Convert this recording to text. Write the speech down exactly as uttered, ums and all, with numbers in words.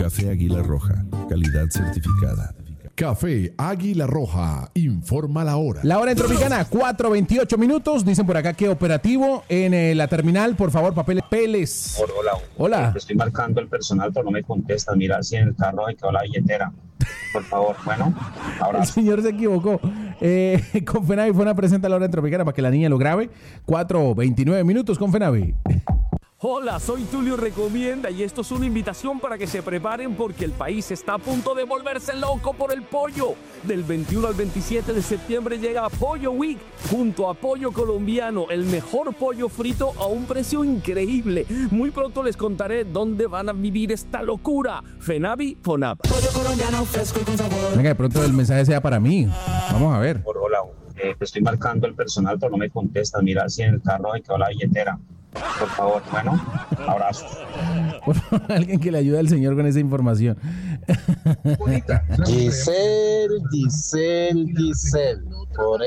Café Águila Roja, calidad certificada. Café Águila Roja, informa la hora. La hora en Tropicana, cuatro veintiocho minutos. Dicen por acá que operativo en eh, la terminal. Por favor, papeles Peles. Hola. Hola. Te estoy marcando el personal, pero no me contestas. Mira si en el carro hay quedó la billetera. Por favor, bueno, ahora. El señor se equivocó. Eh, Confenavi fue una presenta a la hora en Tropicana para que la niña lo grabe. cuatro veintinueve minutos, Confenavi. Hola, soy Tulio Recomienda y esto es una invitación para que se preparen porque el país está a punto de volverse loco por el pollo. Del veintiuno al veintisiete de septiembre llega Pollo Week junto a Pollo Colombiano, el mejor pollo frito a un precio increíble. Muy pronto les contaré dónde van a vivir esta locura. Fenavi, Fonap. Pollo colombiano fresco y con sabor. Venga, de pronto el mensaje sea para mí. Vamos a ver. Hola, eh, te estoy marcando el personal, pero no me contestas. Mira si en el carro hay quedó la billetera. Por favor, bueno, abrazo. Por favor, alguien que le ayude al señor con esa información. Giselle, Giselle, Giselle. Por